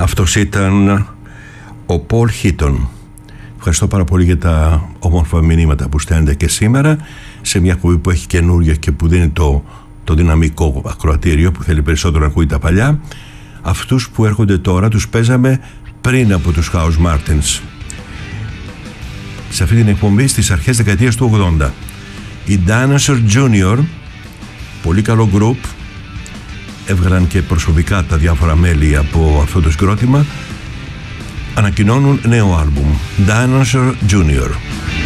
Αυτός ήταν ο Πολ Χίτον. Ευχαριστώ πάρα πολύ για τα όμορφα μηνύματα που στέλνετε και σήμερα σε μια εκπομπή που έχει καινούργια και που δίνει το δυναμικό ακροατήριο που θέλει περισσότερο να ακούει τα παλιά. Αυτούς που έρχονται τώρα τους παίζαμε πριν από τους House Martins σε αυτή την εκπομπή στις αρχές δεκαετίας του 80. Οι Dinosaur Junior, πολύ καλό group, έβγαλαν και προσωπικά τα διάφορα μέλη από αυτό το συγκρότημα, ανακοινώνουν νέο άλμπουμ, Dinosaur Junior.